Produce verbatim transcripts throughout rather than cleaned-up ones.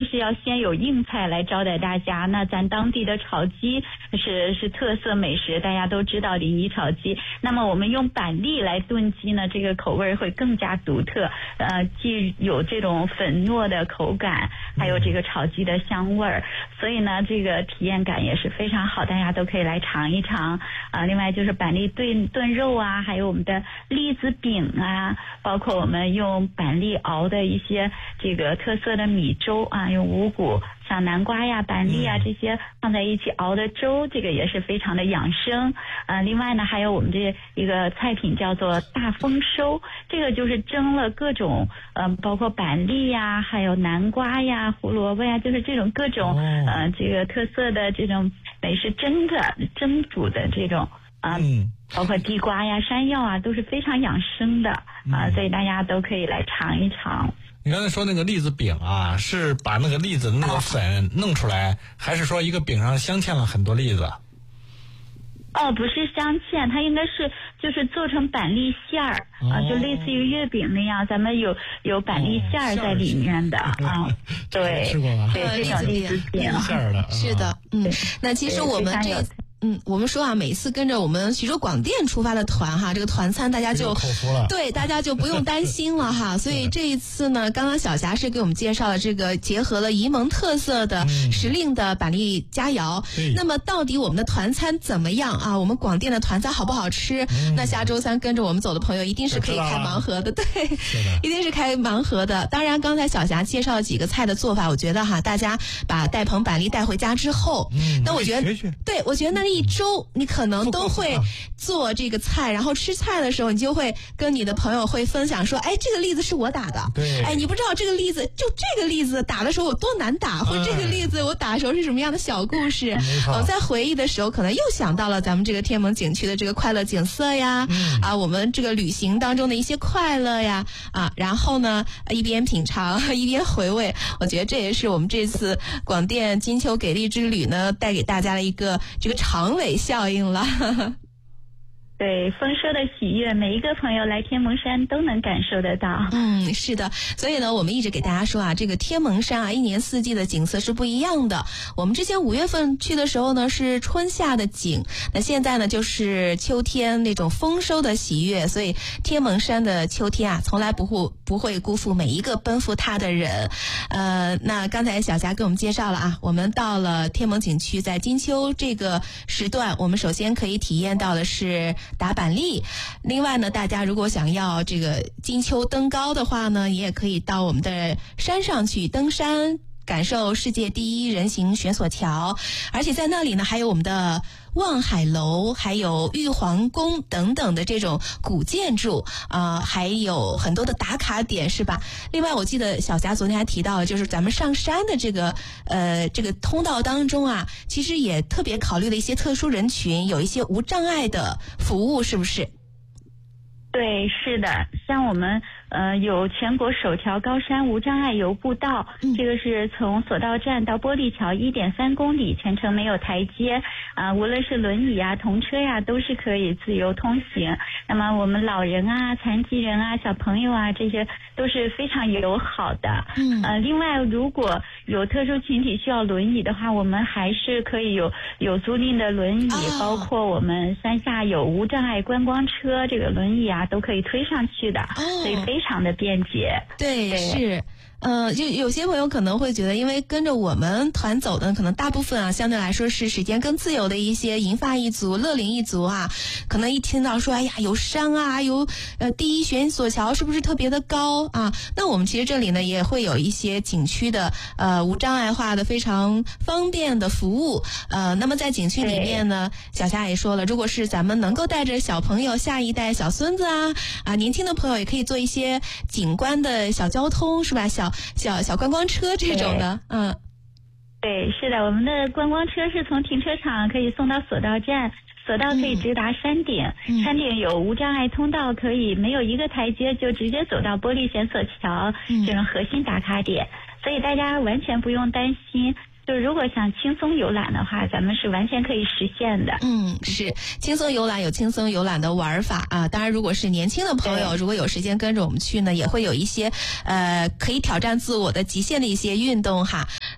是要先有硬菜来招待大家。那咱当地的炒鸡是是特色美食，大家都知道临沂炒鸡。那么我们用板栗来炖鸡呢，这个口味会更加独特，呃，既有这种粉糯的口感，还有这个炒鸡的香味儿，所以呢，这个体验感也是非常好，大家都可以来尝一尝啊。另外就是板栗炖炖肉啊，还有我们的栗子饼啊，包括我们用板栗熬的一些这个特色的米粥啊，用五谷像南瓜呀、板栗啊这些放在一起熬的粥，这个也是非常的养生。呃，另外呢，还有我们这一个菜品叫做大丰收，这个就是蒸了各种，嗯、呃，包括板栗呀，还有南瓜呀、胡萝卜呀，就是这种各种呃这个特色的这种美食蒸的、蒸煮的这种啊。呃嗯， 包括地瓜呀、山药啊，都是非常养生的啊、呃，所以大家都可以来尝一尝。 你刚才说那个栗子饼啊，是把那个栗子的那个粉弄出来，还是说一个饼上镶嵌了很多栗子？ 哦，不是镶嵌，它应该是就是做成板栗馅儿、哦、啊，就类似于月饼那样，咱们有有板栗馅儿在里面的、哦、啊。对， 吃过吗？ 对，这种栗子饼馅儿的， 是的，嗯。那其实我们这。嗯，我们说啊，每次跟着我们徐州广电出发的团哈，这个团餐大家就口服了， 对，大家就不用担心了哈。所以这一次呢，刚刚小霞是给我们介绍了这个结合了沂蒙特色的时令的板栗佳肴。嗯、那么到底我们的团餐怎么样啊？我们广电的团餐好不好吃？嗯、那下周三跟着我们走的朋友一定是可以开盲盒的，对，一定是开盲盒的。当然，刚才小霞介绍了几个菜的做法，我觉得哈，大家把带棚板栗带回家之后， 嗯、 那我觉得， 学学对我觉得那。一周你可能都会做这个菜，然后吃菜的时候你就会跟你的朋友会分享说，哎，这个栗子是我打的， 对， 哎，你不知道这个栗子就这个栗子打的时候有多难打，或者这个栗子我打的时候是什么样的小故事。我在回忆的时候可能又想到了咱们这个天蒙景区的这个快乐景色呀、嗯、啊，我们这个旅行当中的一些快乐呀啊，然后呢一边品尝一边回味，我觉得这也是我们这次广电金秋给力之旅呢带给大家的一个这个长尾效应了。 对，丰收的喜悦，每一个朋友来天蒙山都能感受得到。 嗯，是的，所以呢，我们一直给大家说啊，这个天蒙山啊，一年四季的景色是不一样的。我们之前五月份去的时候呢，是春夏的景，那现在呢，就是秋天那种丰收的喜悦。所以天蒙山的秋天啊，从来不会不会辜负每一个奔赴它的人。呃，那刚才小霞给我们介绍了啊，我们到了天蒙景区，在金秋这个时段，我们首先可以体验到的是打板栗。另外呢，大家如果想要这个金秋登高的话呢，也可以到我们的山上去登山，感受世界第一人行悬索桥。而且在那里呢，还有我们的望海楼，还有玉皇宫等等的这种古建筑啊、呃，还有很多的打卡点，是吧？另外我记得小霞昨天还提到了，就是咱们上山的这个呃这个通道当中啊，其实也特别考虑了一些特殊人群，有一些无障碍的服务，是不是？ 对，是的，像我们呃有全国首条高山无障碍游步道，嗯、这个是从索道站到玻璃桥 一点三公里，全程没有台阶啊、呃，无论是轮椅啊、童车呀、啊，都是可以自由通行。那么我们老人啊、残疾人啊、小朋友啊，这些都是非常友好的。嗯，呃，另外如果有特殊群体需要轮椅的话，我们还是可以有有租赁的轮椅，哦、包括我们山下有无障碍观光车，这个轮椅啊都可以推上去的，哦、所以非常的便捷。 对，对是。呃，就有些朋友可能会觉得，因为跟着我们团走的，可能大部分啊，相对来说是时间更自由的一些银发一族、乐龄一族啊，可能一听到说，哎呀，有山啊，有呃第一悬索桥，是不是特别的高啊？那我们其实这里呢也会有一些景区的呃无障碍化的非常方便的服务。呃，那么在景区里面呢，小霞也说了，如果是咱们能够带着小朋友、下一代小孙子啊啊年轻的朋友，也可以做一些景观的小交通，是吧？小小小观光车这种的，嗯， 对，是的，我们的观光车是从停车场可以送到索道站，索道可以直达山顶，嗯、山顶有无障碍通道，可以没有一个台阶就直接走到玻璃悬索桥、嗯、这种核心打卡点，所以大家完全不用担心。就是如果想轻松游览的话，咱们是完全可以实现的。 嗯，是轻松游览有轻松游览的玩法啊。当然，如果是年轻的朋友，如果有时间跟着我们去呢，也会有一些呃可以挑战自我的极限的一些运动哈。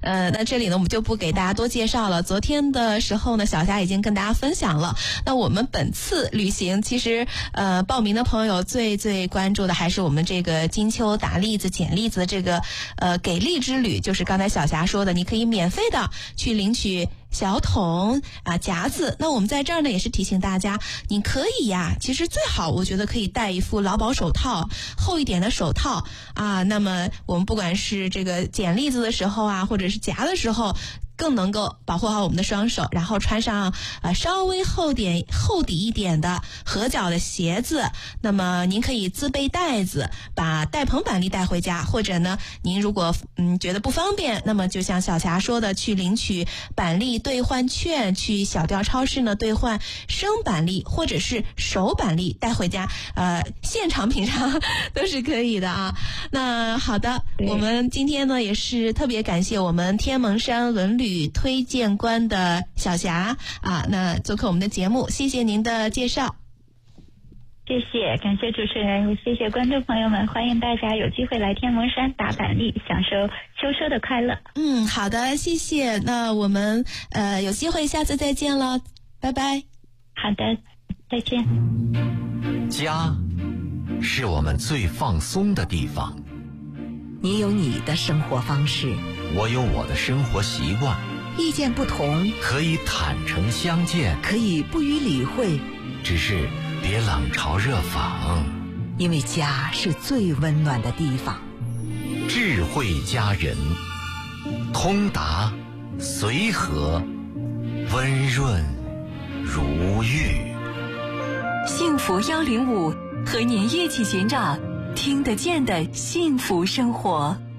呃，那这里呢我们就不给大家多介绍了。昨天的时候呢，小霞已经跟大家分享了。那我们本次旅行，其实呃报名的朋友最最关注的还是我们这个金秋打栗子捡栗子这个呃给力之旅，就是刚才小霞说的，你可以免费的去领取小桶啊夹子。那我们在这儿呢也是提醒大家，你可以呀，其实最好我觉得可以戴一副劳保手套，厚一点的手套啊。那么我们不管是这个捡栗子的时候啊，或者是夹的时候，更能够保护好我们的双手，然后穿上呃稍微厚点厚底一点的合脚的鞋子。那么您可以自备袋子，把带棚板栗带回家，或者呢您如果嗯觉得不方便，那么就像小霞说的，去领取板栗兑换券，去小调超市呢兑换生板栗或者是熟板栗带回家，呃现场品尝都是可以的啊。那好的，我们今天呢也是特别感谢我们天蒙山文旅推荐官的小霞啊，那做客我们的节目，谢谢您的介绍。 谢谢，感谢主持人，也谢谢观众朋友们，欢迎大家有机会来天蒙山打板栗，享受秋收的快乐。 嗯，好的，谢谢。那我们呃有机会下次再见了，拜拜。 好的，再见。 家是我们最放松的地方。 你有你的生活方式， 我有我的生活习惯， 意见不同可以坦诚相见， 可以不予理会， 只是别冷嘲热讽， 因为家是最温暖的地方。 智慧佳人，通达随和，温润如玉。 幸福幺零五和您一起寻找听得见的幸福生活。